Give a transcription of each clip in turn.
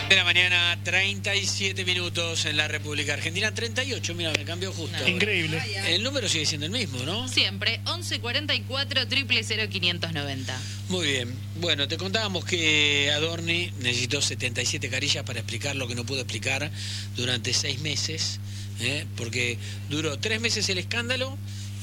De la mañana, 37 minutos en la República Argentina, 38, mira, me cambió justo. No. Increíble. El número sigue siendo el mismo, ¿no? Siempre, 1144 000 590. Muy bien. Bueno, te contábamos que Adorni necesitó 77 carillas para explicar lo que no pudo explicar durante 6 meses, porque duró 3 meses el escándalo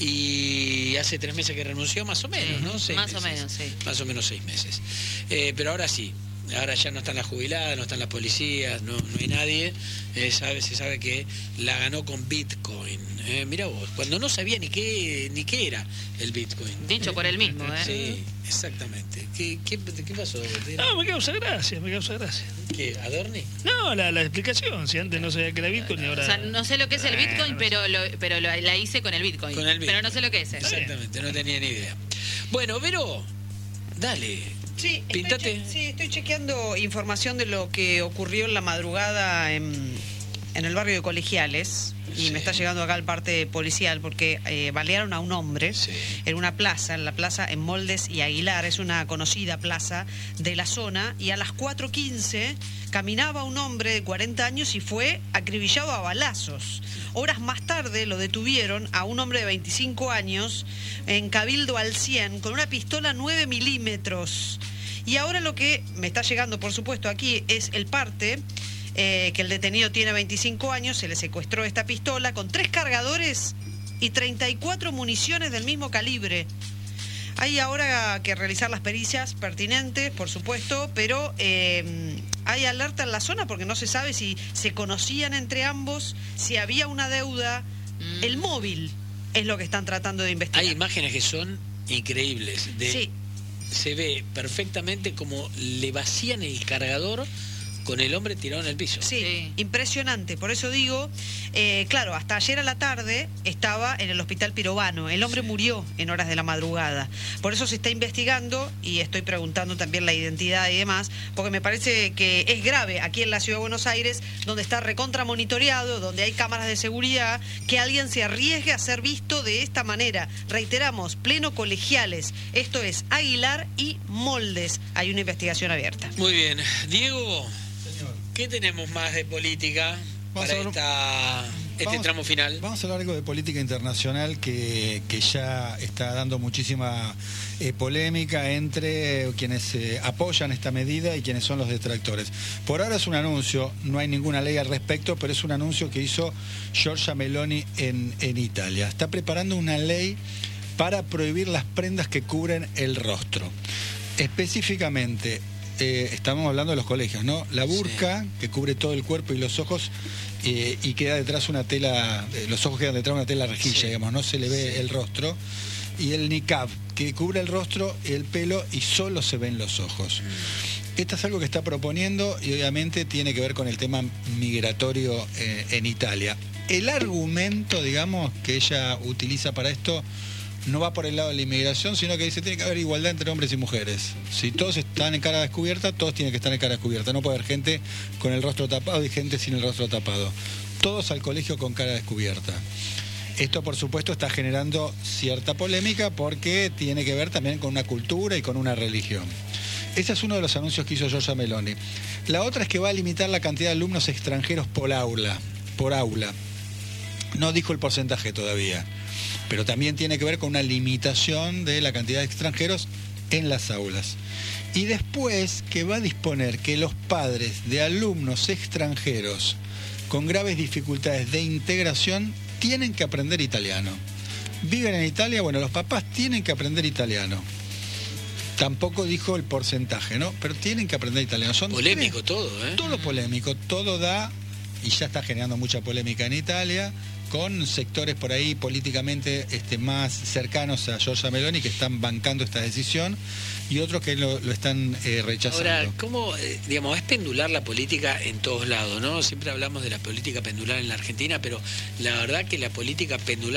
y hace 3 meses que renunció, más o menos, ¿no? Más o menos, sí. Más o menos 6 meses. Pero ahora sí. Ahora ya no están las jubiladas, no están las policías, no hay nadie. Se sabe que la ganó con Bitcoin. Mirá vos, cuando no sabía ni qué era el Bitcoin. Dicho por él mismo, ¿eh? Sí, exactamente. ¿Qué pasó? No, me causa gracia. ¿Qué? ¿Adorni? No, la explicación. Si antes no sabía que era Bitcoin y ahora... O sea, no sé lo que es el Bitcoin, pero la hice con el Bitcoin. Con el Bitcoin. Pero no sé lo que es. Exactamente, no tenía ni idea. Bueno, Vero, dale. Sí, Píntate. estoy chequeando información de lo que ocurrió en la madrugada en el barrio de Colegiales. Y me está llegando acá el parte policial porque balearon a un hombre en una plaza, en Moldes y Aguilar. Es una conocida plaza de la zona. Y a las 4:15 caminaba un hombre de 40 años y fue acribillado a balazos. Horas más tarde lo detuvieron a un hombre de 25 años en Cabildo al 100 con una pistola 9 milímetros. Y ahora lo que me está llegando, por supuesto, aquí es el parte... que el detenido tiene 25 años, se le secuestró esta pistola con 3 cargadores y 34 municiones del mismo calibre. Hay ahora que realizar las pericias pertinentes, por supuesto, pero hay alerta en la zona porque no se sabe si se conocían entre ambos, si había una deuda. El móvil es lo que están tratando de investigar. Hay imágenes que son increíbles. Sí. Se ve perfectamente como le vacían el cargador con el hombre tirado en el piso. Sí, impresionante. Por eso digo, claro, hasta ayer a la tarde estaba en el hospital Pirovano. El hombre murió en horas de la madrugada. Por eso se está investigando y estoy preguntando también la identidad y demás, porque me parece que es grave aquí en la Ciudad de Buenos Aires, donde está recontra monitoreado, donde hay cámaras de seguridad, que alguien se arriesgue a ser visto de esta manera. Reiteramos, pleno Colegiales. Esto es Aguilar y Moldes. Hay una investigación abierta. Muy bien. Diego, ¿qué tenemos más de política para este tramo final? Vamos a hablar algo de política internacional que ya está dando muchísima polémica entre quienes apoyan esta medida y quienes son los detractores. Por ahora es un anuncio, no hay ninguna ley al respecto, pero es un anuncio que hizo Giorgia Meloni en Italia. Está preparando una ley para prohibir las prendas que cubren el rostro. Específicamente... estamos hablando de los colegios, ¿no? La burka, que cubre todo el cuerpo y los ojos, y queda detrás una tela, los ojos quedan detrás de una tela rejilla, digamos, no se le ve el rostro. Y el niqab, que cubre el rostro, el pelo y solo se ven los ojos. Esto es algo que está proponiendo y obviamente tiene que ver con el tema migratorio en Italia. El argumento, digamos, que ella utiliza para esto no va por el lado de la inmigración, sino que dice tiene que haber igualdad entre hombres y mujeres. Si todos están en cara descubierta, todos tienen que estar en cara descubierta. No puede haber gente con el rostro tapado y gente sin el rostro tapado. Todos al colegio con cara descubierta. Esto, por supuesto, está generando cierta polémica porque tiene que ver también con una cultura y con una religión. Ese es uno de los anuncios que hizo Giorgia Meloni. La otra es que va a limitar la cantidad de alumnos extranjeros por aula. No dijo el porcentaje todavía, pero también tiene que ver con una limitación de la cantidad de extranjeros en las aulas. Y después que va a disponer que los padres de alumnos extranjeros con graves dificultades de integración tienen que aprender italiano. Viven en Italia, bueno, los papás tienen que aprender italiano. Tampoco dijo el porcentaje, ¿no? Pero tienen que aprender italiano. Son polémico todo, ¿eh? Todo polémico, todo da, y ya está generando mucha polémica en Italia, con sectores por ahí políticamente más cercanos a Giorgia Meloni que están bancando esta decisión y otros que lo están rechazando. Ahora, ¿cómo, digamos, es pendular la política en todos lados, ¿no? Siempre hablamos de la política pendular en la Argentina, pero la verdad que la política pendular